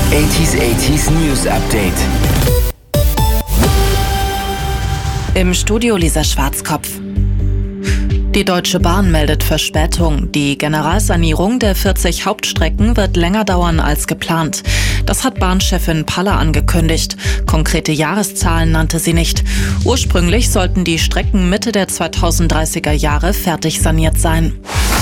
80s News Update. Im Studio Lisa Schwarzkopf. Die Deutsche Bahn meldet Verspätung. Die Generalsanierung der 40 Hauptstrecken wird länger dauern als geplant. Das hat Bahnchefin Paller angekündigt. Konkrete Jahreszahlen nannte sie nicht. Ursprünglich sollten die Strecken Mitte der 2030er Jahre fertig saniert sein.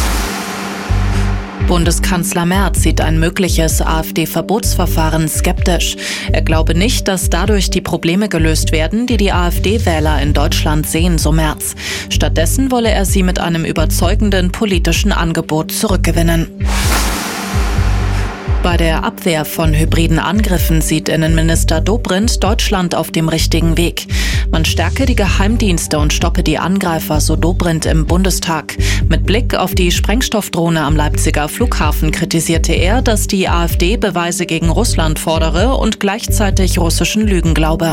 Bundeskanzler Merz sieht ein mögliches AfD-Verbotsverfahren skeptisch. Er glaube nicht, dass dadurch die Probleme gelöst werden, die die AfD-Wähler in Deutschland sehen, so Merz. Stattdessen wolle er sie mit einem überzeugenden politischen Angebot zurückgewinnen. Bei der Abwehr von hybriden Angriffen sieht Innenminister Dobrindt Deutschland auf dem richtigen Weg. Man stärke die Geheimdienste und stoppe die Angreifer, so Dobrindt im Bundestag. Mit Blick auf die Sprengstoffdrohne am Leipziger Flughafen kritisierte er, dass die AfD Beweise gegen Russland fordere und gleichzeitig russischen Lügen glaube.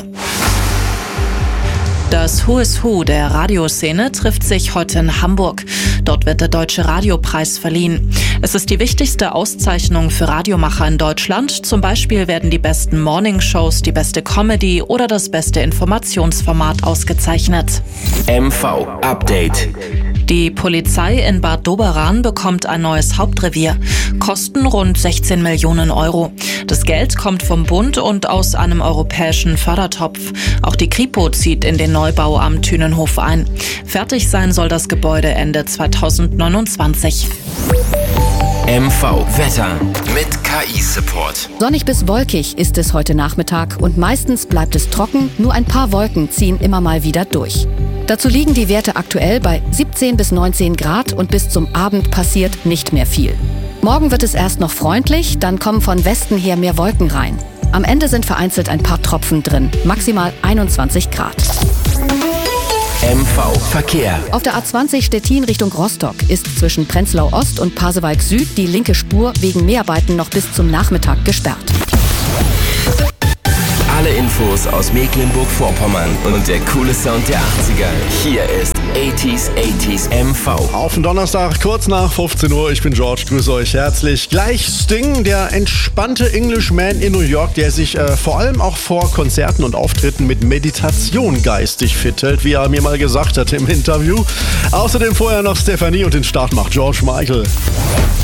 Das Who is Who der Radioszene trifft sich heute in Hamburg. Dort wird der Deutsche Radiopreis verliehen. Es ist die wichtigste Auszeichnung für Radiomacher in Deutschland. Zum Beispiel werden die besten Morningshows, die beste Comedy oder das beste Informationsformat ausgezeichnet. MV Update. Die Polizei in Bad Doberan bekommt ein neues Hauptrevier. Kosten rund 16 Millionen Euro. Das Geld kommt vom Bund und aus einem europäischen Fördertopf. Auch die Kripo zieht in den Neubau am Thünenhof ein. Fertig sein soll das Gebäude Ende 2029. MV Wetter mit KI-Support. Sonnig bis wolkig ist es heute Nachmittag und meistens bleibt es trocken, nur ein paar Wolken ziehen immer mal wieder durch. Dazu liegen die Werte aktuell bei 17 bis 19 Grad und bis zum Abend passiert nicht mehr viel. Morgen wird es erst noch freundlich, dann kommen von Westen her mehr Wolken rein. Am Ende sind vereinzelt ein paar Tropfen drin, maximal 21 Grad. MV Verkehr. Auf der A20 Stettin Richtung Rostock ist zwischen Prenzlau Ost und Pasewalk Süd die linke Spur wegen Mäharbeiten noch bis zum Nachmittag gesperrt. Alle Infos aus Mecklenburg-Vorpommern und der coole Sound der 80er. Hier ist 80s MV. Auf den Donnerstag, kurz nach 15 Uhr. Ich bin George, grüße euch herzlich. Gleich Sting, der entspannte Englishman in New York, der sich vor allem auch vor Konzerten und Auftritten mit Meditation geistig fit hält, wie er mir mal gesagt hat im Interview. Außerdem vorher noch Stefanie und den Start macht George Michael.